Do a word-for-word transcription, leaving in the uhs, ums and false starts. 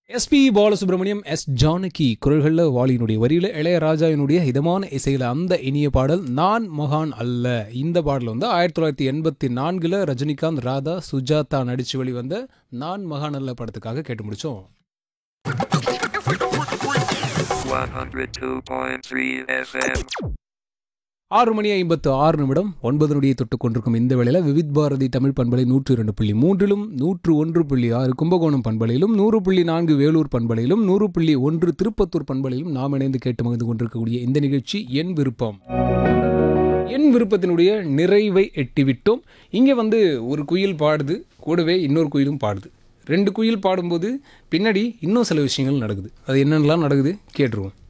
SP Balasubramaniam, S Janaki குரல்களில், வாலியினுடைய வரியில், இளையராஜாவினுடைய இதமான இசையில் அந்த இனிய பாடல் நான் மகான் அல்ல. இந்த பாடல் வந்து ஆயிரத்தி தொள்ளாயிரத்தி எண்பத்தி நான்கில் ரஜினிகாந்த், ராதா, சுஜாதா நடித்து வெளிவந்த நான் மகான் அல்ல படத்துக்காக கேட்டு முடித்தோம். ஆறு மணி ஐம்பத்து ஆறு நிமிடம் ஒன்பது நொடியை தொட்டுக் கொண்டிருக்கும் இந்த வேளையில் விவித் பாரதி தமிழ் பண்பலை நூற்று இரண்டு புள்ளி மூன்றிலும் நூற்று ஒன்று புள்ளி ஆறு கும்பகோணம் பண்பலையிலும் நூறு புள்ளி நான்கு வேலூர் பண்பலையிலும் நூறு புள்ளி ஒன்று திருப்பத்தூர் பண்பலையிலும் நாம் இணைந்து கேட்டு மகிழ்ந்து கொண்டிருக்கக்கூடிய இந்த நிகழ்ச்சி என் விருப்பம். என் விருப்பத்தினுடைய நிறைவை எட்டிவிட்டோம். இங்கே வந்து ஒரு குயில் பாடுது, கூடவே இன்னொரு குயிலும் பாடுது. ரெண்டு குயில் பாடும்போது பின்னாடி இன்னும் சில விஷயங்கள் நடக்குது. அது என்னென்னலாம் நடக்குது கேட்டுருவோம்.